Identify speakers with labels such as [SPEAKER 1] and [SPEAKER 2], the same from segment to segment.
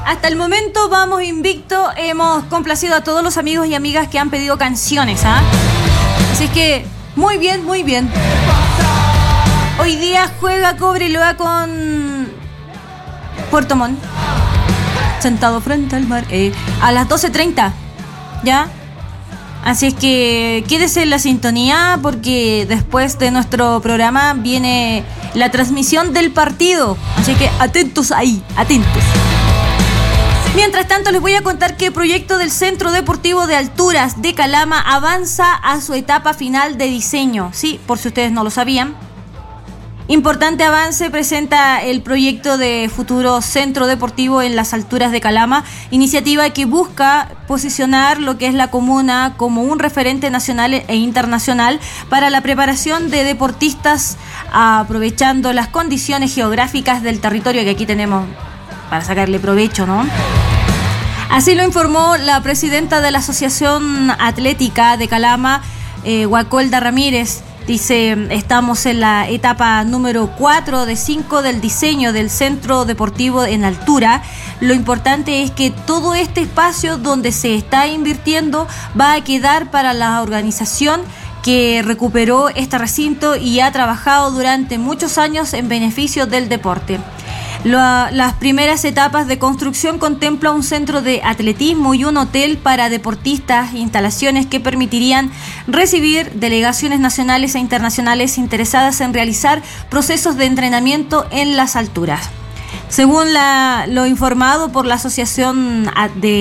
[SPEAKER 1] hasta el momento vamos invicto. Hemos complacido a todos los amigos y amigas que han pedido canciones, ¿ah? Así es que, muy bien, muy bien. Hoy día juega Cobreloa con Puerto Montt, sentado frente al mar, a las 12:30, ¿ya? Así es que quédese en la sintonía porque después de nuestro programa viene la transmisión del partido. Así que atentos ahí, atentos. Mientras tanto les voy a contar que el proyecto del Centro Deportivo de Alturas de Calama avanza a su etapa final de diseño. Sí, por si ustedes no lo sabían. Importante avance presenta el proyecto de futuro Centro Deportivo en las Alturas de Calama, iniciativa que busca posicionar lo que es la comuna como un referente nacional e internacional para la preparación de deportistas, aprovechando las condiciones geográficas del territorio que aquí tenemos para sacarle provecho, ¿no? Así lo informó la presidenta de la Asociación Atlética de Calama, Guacolda Ramírez. Dice, estamos en la etapa número 4 de 5 del diseño del Centro Deportivo en Altura. Lo importante es que todo este espacio donde se está invirtiendo va a quedar para la organización que recuperó este recinto y ha trabajado durante muchos años en beneficio del deporte. Las primeras etapas de construcción contemplan un centro de atletismo y un hotel para deportistas, instalaciones que permitirían recibir delegaciones nacionales e internacionales interesadas en realizar procesos de entrenamiento en las alturas. Según lo informado por la Asociación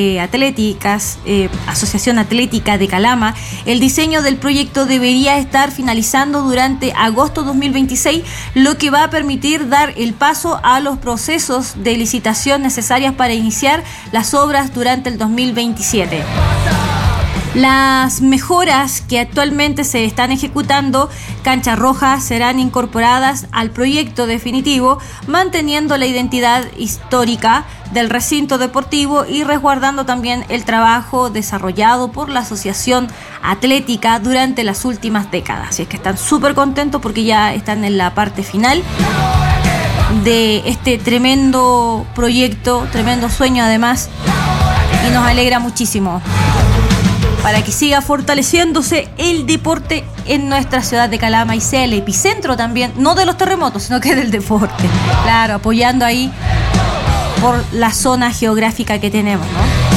[SPEAKER 1] Atlética de Calama, el diseño del proyecto debería estar finalizando durante agosto 2026, lo que va a permitir dar el paso a los procesos de licitación necesarias para iniciar las obras durante el 2027. Las mejoras que actualmente se están ejecutando, canchas rojas, serán incorporadas al proyecto definitivo, manteniendo la identidad histórica del recinto deportivo y resguardando también el trabajo desarrollado por la Asociación Atlética durante las últimas décadas. Así es que están súper contentos porque ya están en la parte final de este tremendo proyecto, tremendo sueño además, y nos alegra muchísimo para que siga fortaleciéndose el deporte en nuestra ciudad de Calama y sea el epicentro también, no de los terremotos, sino que del deporte. Claro, apoyando ahí por la zona geográfica que tenemos, ¿no?